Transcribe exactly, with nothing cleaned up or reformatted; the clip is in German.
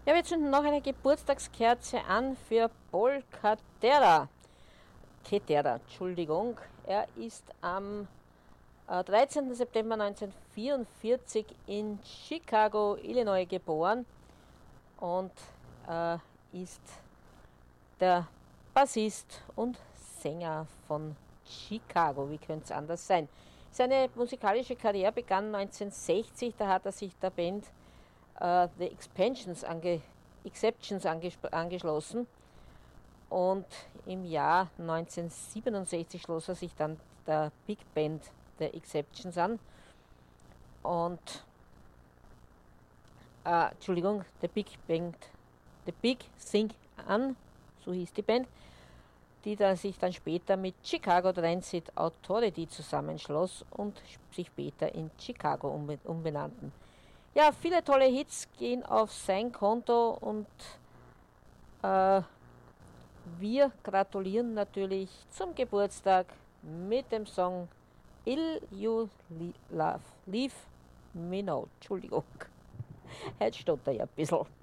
Ja, wir zünden noch eine Geburtstagskerze an für Paul Catera. Ketera, Entschuldigung. Er ist am äh, dreizehnten September neunzehnhundertvierundvierzig in Chicago, Illinois geboren und äh, ist der Bassist und Sänger von Chicago. Wie könnte es anders sein? Seine musikalische Karriere begann neunzehnhundertsechzig, da hat er sich der Band äh, The Expansions ange Exceptions angeschlossen. Und im Jahr neunzehnhundertsiebenundsechzig schloss er sich dann der Big Band der Exceptions an. Und, äh, Entschuldigung, der Big Band, The Big Thing an, so hieß die Band, die dann sich dann später mit Chicago Transit Authority zusammenschloss und sich später in Chicago umbenannten. Ja, viele tolle Hits gehen auf sein Konto und äh, wir gratulieren natürlich zum Geburtstag mit dem Song Will You Love, Leave Me Now. Entschuldigung, jetzt stottert er ja ein bisschen.